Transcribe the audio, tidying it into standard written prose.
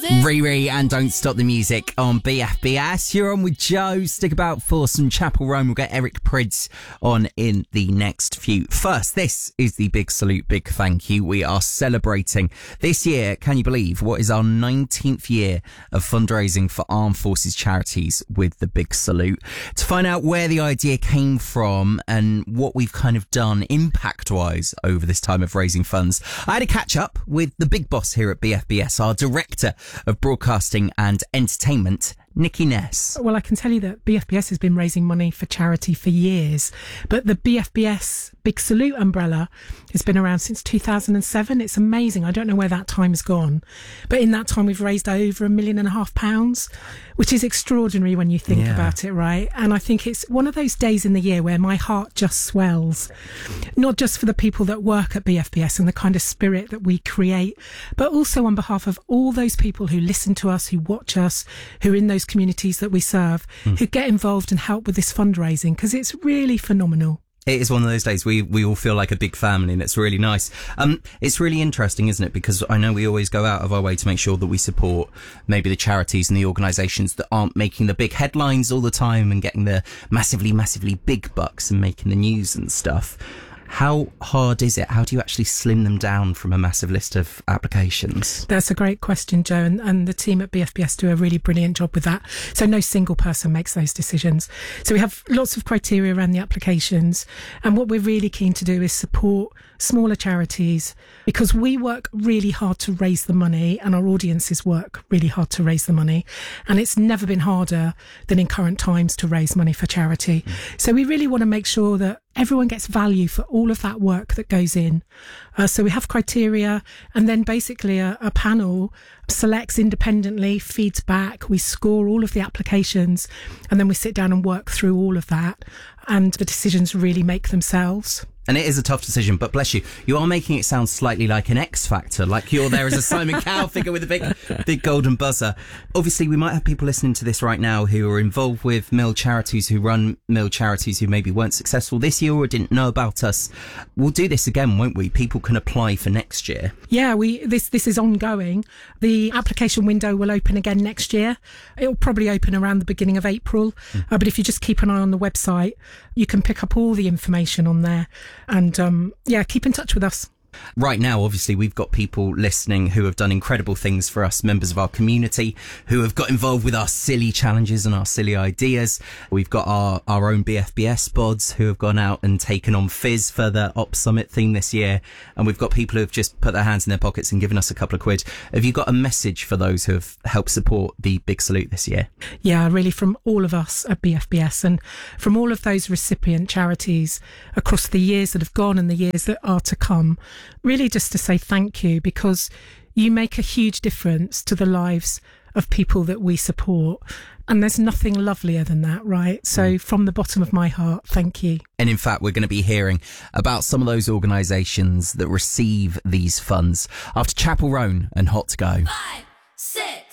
Riri and Don't Stop the Music on BFBS. You're on with Joe. Stick about for some Chapel Roan. We'll get Eric Prydz on in the next few. First, this is the big salute, big thank you. We are celebrating this year, can you believe, what is our 19th year of fundraising for armed forces charities with the big salute. To find out where the idea came from and what we've kind of done impact-wise over this time of raising funds, I had a catch-up with the big boss here at BFBS, our Director of Broadcasting and Entertainment, Nikki Ness. Well, I can tell you that BFBS has been raising money for charity for years, but the BFBS Big Salute umbrella has been around since 2007. It's amazing. I don't know where that time has gone, but in that time we've raised over £1.5 million, which is extraordinary when you think about it, right? And I think it's one of those days in the year where my heart just swells, not just for the people that work at BFBS and the kind of spirit that we create, but also on behalf of all those people who listen to us, who watch us, who are in those communities that we serve, who get involved and help with this fundraising, because it's really phenomenal. It is one of those days we all feel like a big family, and it's really nice. It's really interesting, isn't it? Because I know we always go out of our way to make sure that we support maybe the charities and the organisations that aren't making the big headlines all the time and getting the massively, massively big bucks and making the news and stuff. How hard is it? How do you actually slim them down from a massive list of applications? That's a great question, Joe, and the team at BFBS do a really brilliant job with that. So no single person makes those decisions. So we have lots of criteria around the applications, and what we're really keen to do is support smaller charities, because we work really hard to raise the money and our audiences work really hard to raise the money, and it's never been harder than in current times to raise money for charity. So we really want to make sure that everyone gets value for all of that work that goes in. So we have criteria, and then basically a panel selects independently, feeds back, we score all of the applications, and then we sit down and work through all of that, and the decisions really make themselves. And it is a tough decision, but bless you, you are making it sound slightly like an X Factor, like you're there as a Simon Cowell figure with a big golden buzzer. Obviously, we might have people listening to this right now who are involved with Mill Charities, who run Mill Charities, who maybe weren't successful this year or didn't know about us. We'll do this again, won't we? People can apply for next year. Yeah, this is ongoing. The application window will open again next year. It'll probably open around the beginning of April. But if you just keep an eye on the website, you can pick up all the information on there. And keep in touch with us. Right now, obviously, we've got people listening who have done incredible things for us, members of our community, who have got involved with our silly challenges and our silly ideas. We've got our own BFBS bods who have gone out and taken on Fizz for the Ops Summit theme this year. And we've got people who have just put their hands in their pockets and given us a couple of quid. Have you got a message for those who have helped support the Big Salute this year? Yeah, really, from all of us at BFBS and from all of those recipient charities across the years that have gone and the years that are to come. Really just to say thank you, because you make a huge difference to the lives of people that we support. And there's nothing lovelier than that, right? So from the bottom of my heart, thank you. And in fact, we're going to be hearing about some of those organisations that receive these funds after Chapel Roan and Hot to Go. 5, 6.